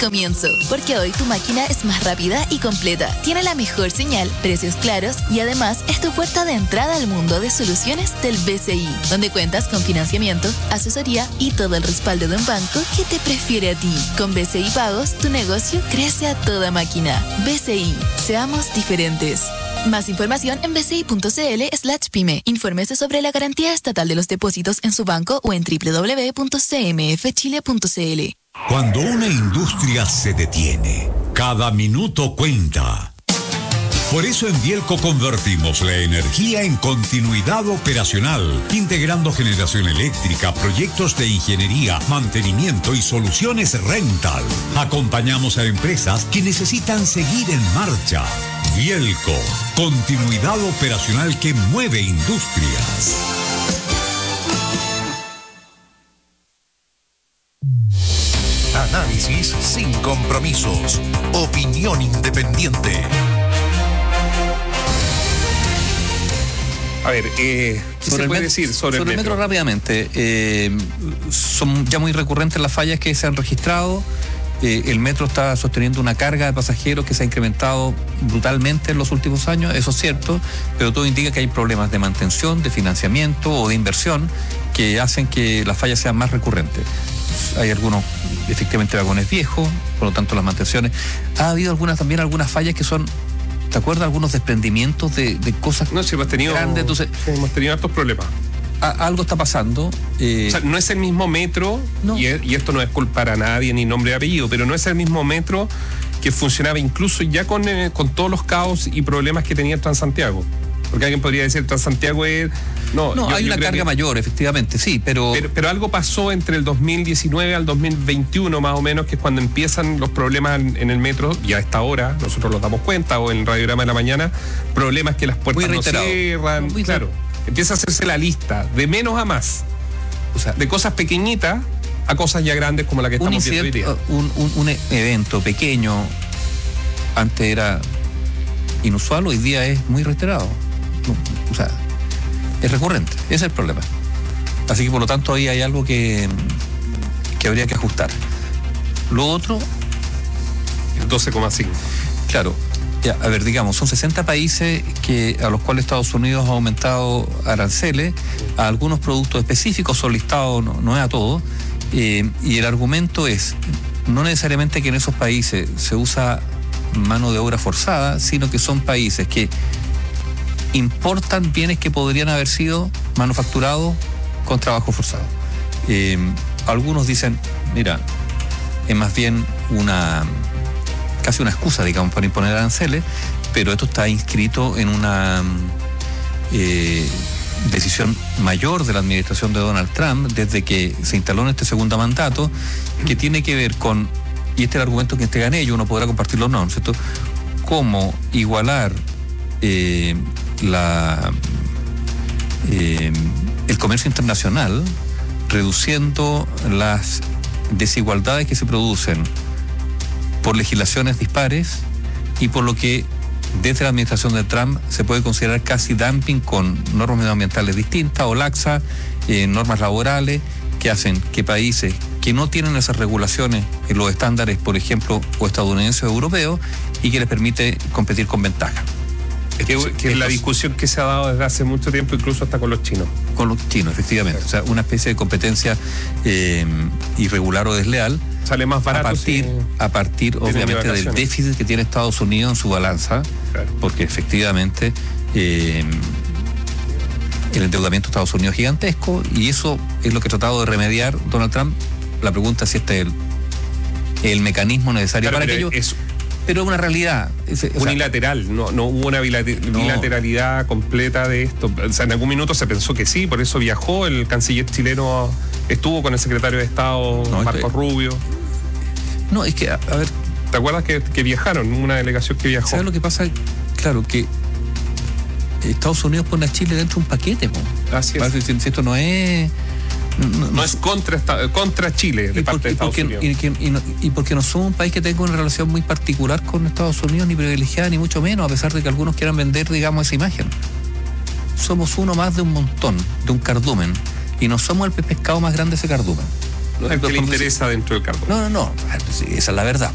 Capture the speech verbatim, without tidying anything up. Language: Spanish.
comienzo, porque hoy tu máquina es más rápida y completa, tiene la mejor señal, precios claros y además es tu puerta de entrada al mundo de soluciones del B C I, donde cuentas con financiamiento, asesoría y todo el respaldo de un banco que te prefiere a ti. Con B C I Pagos, tu negocio crece a toda máquina. B C I, seamos diferentes. Más información en bci.cl slash pyme. Infórmese sobre la garantía estatal de los depósitos en su banco o en doble u doble u doble u punto c m f chile punto c l. Cuando una industria se detiene, cada minuto cuenta. Por eso en Bielco convertimos la energía en continuidad operacional, integrando generación eléctrica, proyectos de ingeniería, mantenimiento y soluciones rental. Acompañamos a empresas que necesitan seguir en marcha. Bielco, continuidad operacional que mueve industrias. Análisis sin compromisos. Opinión independiente. A ver, eh, ¿qué se puede decir sobre, sobre el metro? metro rápidamente, eh, son ya muy recurrentes las fallas que se han registrado. Eh, el metro está sosteniendo una carga de pasajeros que se ha incrementado brutalmente en los últimos años, eso es cierto, pero todo indica que hay problemas de mantención, de financiamiento o de inversión que hacen que las fallas sean más recurrentes. Hay algunos, efectivamente, vagones viejos, por lo tanto las mantenciones. Ha habido algunas también algunas fallas que son, ¿te acuerdas? Algunos desprendimientos de, de cosas no, sí, hemos tenido, grandes. Entonces, sí, hemos tenido hartos problemas. A, algo está pasando. Eh, o sea, no es el mismo metro, no. y, es, y esto no es culpar a nadie, ni nombre y apellido, pero no es el mismo metro que funcionaba incluso ya con, eh, con todos los caos y problemas que tenía el Transantiago. Porque alguien podría decir, Transantiago es... No, no yo, hay yo una carga que, mayor, efectivamente, sí, pero... pero... Pero algo pasó entre el dos mil diecinueve al dos mil veintiuno, más o menos, que es cuando empiezan los problemas en, en el metro, y a esta hora, nosotros nos damos cuenta, o en el Radiograma de la Mañana, problemas que las puertas no cierran, muy claro. Empieza a hacerse la lista, de menos a más. O sea, de cosas pequeñitas a cosas ya grandes como la que estamos viendo hoy día. Un, un, un evento pequeño, antes era inusual, hoy día es muy reiterado. O sea, es recurrente, ese es el problema. Así que por lo tanto ahí hay algo que, que habría que ajustar. Lo otro... El doce coma cinco. Claro. Ya, a ver, digamos, son sesenta países que, a los cuales Estados Unidos ha aumentado aranceles a algunos productos específicos, son listados, no, no es a todos, eh, y el argumento es no necesariamente que en esos países se usa mano de obra forzada, sino que son países que importan bienes que podrían haber sido manufacturados con trabajo forzado. Eh, algunos dicen, mira, es más bien una... casi una excusa, digamos, para imponer aranceles, pero esto está inscrito en una eh, decisión mayor de la administración de Donald Trump desde que se instaló en este segundo mandato, que tiene que ver con, y este es el argumento que entregan ellos, uno podrá compartirlo o no, ¿cierto? Cómo igualar eh, la eh, el comercio internacional, reduciendo las desigualdades que se producen por legislaciones dispares y por lo que desde la administración de Trump se puede considerar casi dumping con normas medioambientales distintas o laxas, eh, normas laborales que hacen que países que no tienen esas regulaciones en los estándares, por ejemplo, o estadounidenses o europeos, y que les permite competir con ventaja. Que, que es la discusión que se ha dado desde hace mucho tiempo, incluso hasta con los chinos. Con los chinos, efectivamente. O sea, una especie de competencia eh, irregular o desleal. Sale más barato. A partir, si a partir obviamente, del déficit que tiene Estados Unidos en su balanza, claro. Porque efectivamente eh, el endeudamiento de Estados Unidos es gigantesco y eso es lo que ha tratado de remediar Donald Trump. La pregunta es si este es el, el mecanismo necesario claro, para aquello. Es, pero es una realidad. Es, unilateral, sea, no, no hubo una bilateralidad no. completa de esto. O sea, en algún minuto se pensó que sí, por eso viajó el canciller chileno, estuvo con el secretario de Estado, no, Marco estoy... Rubio. No, es que, a, a ver... ¿Te acuerdas que, que viajaron? Una delegación que viajó. ¿Sabes lo que pasa? Claro, que Estados Unidos pone a Chile dentro de un paquete, po. Así es. Si, si esto no es... No, no, no es contra, contra Chile de parte de Estados porque, Unidos. Y, y, y, no, y porque no somos un país que tenga una relación muy particular con Estados Unidos, ni privilegiada, ni mucho menos, a pesar de que algunos quieran vender, digamos, esa imagen. Somos uno más de un montón, de un cardumen, y no somos el pescado más grande de ese cardumen. No es el que le interesa dentro del cardumen. No, no, no, esa es la verdad.